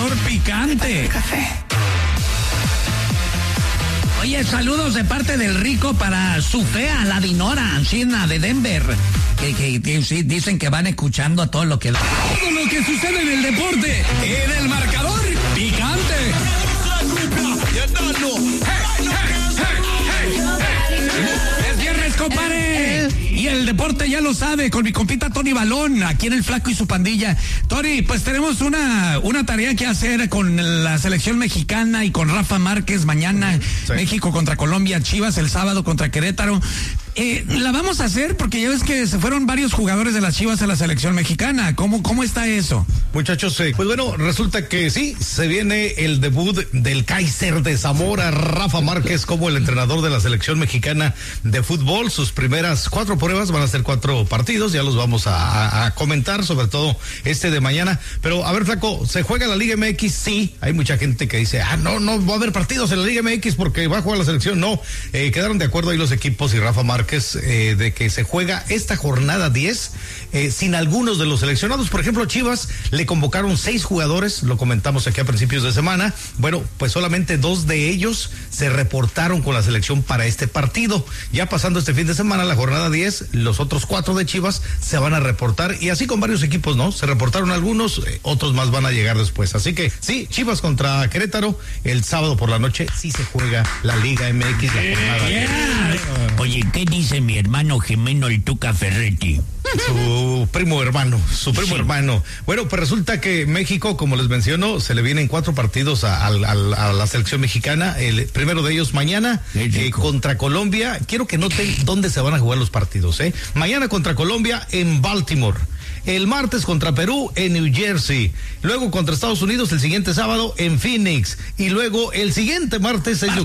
marcador picante. Café. Oye, saludos de parte del Rico para su fea, la Dinora Ancina de Denver. Que sí, dicen que van escuchando a todo lo que sucede en el deporte, en el marcador picante. Es viernes, compadre. Y el deporte ya lo sabe, con mi compita Tony Balón, aquí en el Flaco y su pandilla. Tony, pues tenemos una tarea que hacer con la selección mexicana y con Rafa Márquez mañana. Sí. México contra Colombia, Chivas el sábado contra Querétaro. La vamos a hacer porque ya ves que se fueron varios jugadores de las Chivas a la selección mexicana. ¿Cómo está eso? Muchachos, pues bueno, resulta que sí, se viene el debut del Kaiser de Zamora, Rafa Márquez, como el entrenador de la selección mexicana de fútbol. Sus primeras 4 pruebas van a ser 4 partidos, ya los vamos a comentar, sobre todo este de mañana. Pero a ver, Flaco, ¿se juega la Liga MX? Sí, hay mucha gente que dice, no va a haber partidos en la Liga MX porque va a jugar la selección. No, quedaron de acuerdo ahí los equipos y Rafa Márquez de que se juega esta jornada 10 sin algunos de los seleccionados. Por ejemplo, Chivas le convocaron 6 jugadores, lo comentamos aquí a principios de semana. Bueno, pues solamente 2 de ellos se reportaron con la selección para este partido. Ya pasando este fin de semana, la jornada 10, los otros 4 de Chivas se van a reportar, y así con varios equipos, ¿no? Se reportaron algunos, otros más van a llegar después. Así que sí, Chivas contra Querétaro el sábado por la noche, sí se juega la Liga MX, la jornada 10. Oye, ¿qué dice mi hermano gemelo, el Tuca Ferretti? Su primo hermano. Bueno, pues resulta que México, como les menciono, se le vienen 4 partidos a la selección mexicana. El primero de ellos mañana contra Colombia. Quiero que noten dónde se van a jugar los partidos. Mañana contra Colombia en Baltimore. El martes contra Perú en New Jersey. Luego contra Estados Unidos el siguiente sábado en Phoenix. Y luego el siguiente martes 6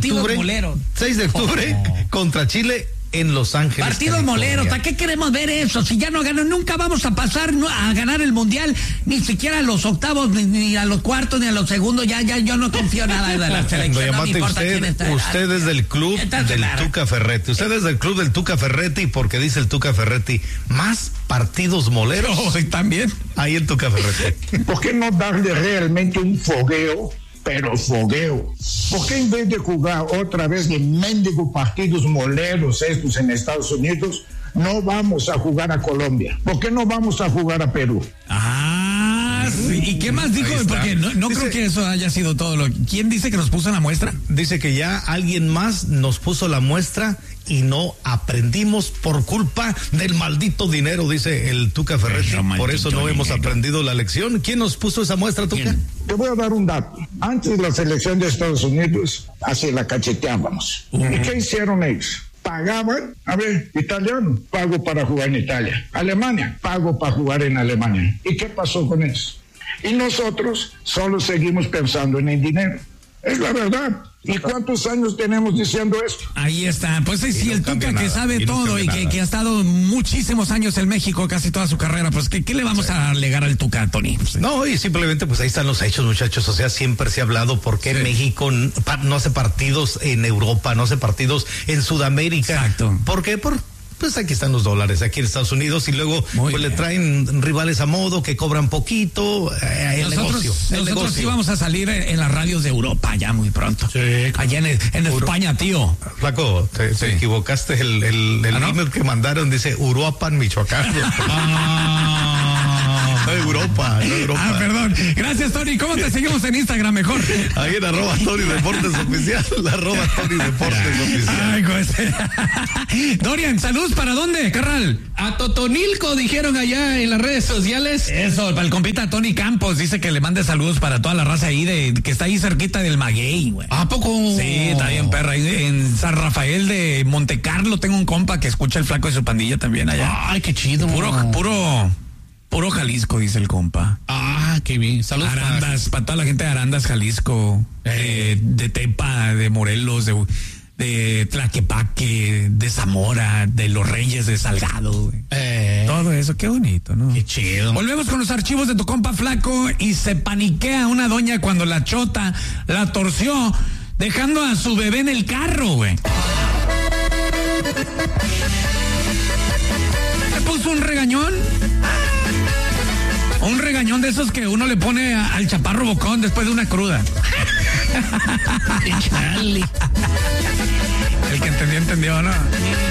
de octubre contra Chile en Los Ángeles. Partidos moleros, ¿para qué queremos ver eso? Si ya no ganan, nunca vamos a pasar a ganar el mundial, ni siquiera a los octavos, ni a los cuartos, ni a los segundos. Ya yo no confío nada de la selección. No me importa quién está. Usted es del club del Tuca Ferretti. Usted es del club del Tuca Ferretti, porque dice el Tuca Ferretti, más partidos moleros. Sí, también. Ahí el Tuca Ferretti. ¿Por qué no darle realmente un fogueo? Pero fogueo. ¿Por qué en vez de jugar otra vez de mendigos partidos moleros estos en Estados Unidos, no vamos a jugar a Colombia? ¿Por qué no vamos a jugar a Perú? Sí. ¿Y qué más dijo? Porque no dice, creo que eso haya sido todo. ¿Quién dice que nos puso en la muestra? Dice que ya alguien más nos puso la muestra y no aprendimos por culpa del maldito dinero, dice el Tuca Ferretti. Por eso no hemos aprendido la lección. ¿Quién nos puso esa muestra, Tuca? ¿Quién? Te voy a dar un dato. Antes la selección de Estados Unidos, así la cacheteábamos. ¿Y qué hicieron ellos? Pagaban, italiano, pago para jugar en Italia. Alemania, pago para jugar en Alemania. ¿Y qué pasó con eso? Y nosotros solo seguimos pensando en el dinero. Es la verdad. ¿Y cuántos años tenemos diciendo esto? Ahí está, pues sí, el Tuca que sabe todo y que ha estado muchísimos años en México, casi toda su carrera, pues ¿qué le vamos a alegar al Tuca, Tony? Pues, no, y simplemente pues ahí están los hechos, muchachos. O sea, siempre se ha hablado por qué México no hace partidos en Europa, no hace partidos en Sudamérica. Exacto. ¿Por qué? Pues aquí están los dólares, aquí en Estados Unidos, y luego pues le traen rivales a modo que cobran poquito. Nosotros sí vamos a salir en las radios de Europa ya muy pronto. Sí, allá en España, tío. Flaco, te equivocaste. El email que mandaron dice Uruapan, Michoacán. No Europa. Perdón. Gracias, Tony. ¿Cómo te seguimos en Instagram mejor? Ahí en @Tony Deportes Oficial. @Tony Deportes Oficial. Ay, pues. Dorian, saludos, ¿para dónde, carnal? A Totonilco, dijeron allá en las redes sociales. Eso, para el compita Tony Campos, dice que le mande saludos para toda la raza ahí, que está ahí cerquita del Maguey, güey. ¿A poco? Sí, está bien, perra. En San Rafael de Montecarlo tengo un compa que escucha el Flaco de su pandilla también allá. Ay, qué chido. Puro Jalisco, dice el compa. Qué bien. Saludos. Arandas, para toda la gente de Arandas, Jalisco, de Tepa, de Morelos, de Tlaquepaque, de Zamora, de Los Reyes de Salgado. Todo eso, qué bonito, ¿no? Qué chido. Volvemos con los archivos de tu compa Flaco, y se paniquea una doña cuando la chota la torció, dejando a su bebé en el carro, güey. Le puso un regañón. Un regañón de esos que uno le pone al chaparro bocón después de una cruda. Chale. El que entendió, ¿no?